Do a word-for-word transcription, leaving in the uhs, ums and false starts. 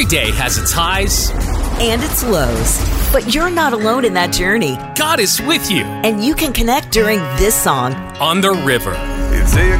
Every day has its highs and its lows. But you're not alone in that journey. God is with you. And you can connect during this song, On the River. You say you